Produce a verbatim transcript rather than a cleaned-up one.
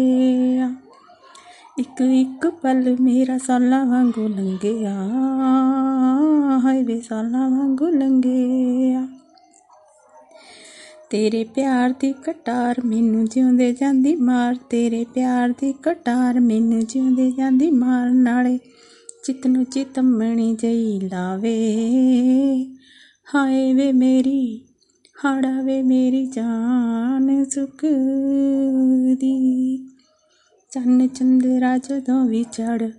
ਇੱਕ ਇੱਕ ਪਲ ਮੇਰਾ ਸਾਲਾਂ ਵਾਂਗੂ ਲੰਘਿਆ, ਹਾਏ ਵੇ ਸਾਲਾਂ ਵਾਂਗੂ ਲੰਘਿਆ। ਤੇਰੇ ਪਿਆਰ ਦੀ ਕਟਾਰ ਮੈਨੂੰ ਜਿਉਂਦੇ ਜਾਂਦੀ ਮਾਰ, ਤੇਰੇ ਪਿਆਰ ਦੀ ਕਟਾਰ ਮੈਨੂੰ ਜਿਉਂਦੇ ਜਾਂਦੀ ਮਾਰ। ਨਾਲੇ ਚਿੱਤ ਨੂੰ ਚਿਤਮਣੀ ਜਈ ਲਾਵੇ, ਹਾਏ ਵੇ ਮੇਰੀ ਹਾੜਾ ਵੇ ਮੇਰੀ ਜਾਨ ਸੁੱਕਦੀ। ਚੰਨ ਚੰਦਰਾ ਜਦੋਂ ਵੀ ਚੜ